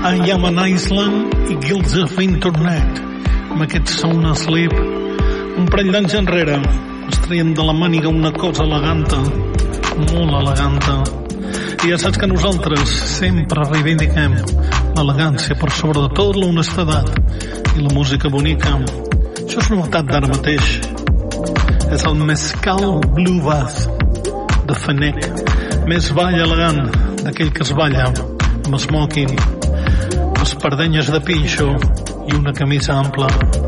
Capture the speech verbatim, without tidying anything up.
I Am an Island i Guilds of Internet. Amb aquest Sound Asleep, un parell d'anys enrere, es traiem de la màniga una cosa eleganta, molt eleganta. I ja saps que nosaltres sempre reivindiquem l'elegància per sobre de tot, l'honestedat i la música bonica. Això és novetat d'ara mateix. És el Mescal Blue Bath de Fenech, més ball elegant d'aquell que es balla amb smoking, espardenyes de pinxo i una camisa ampla.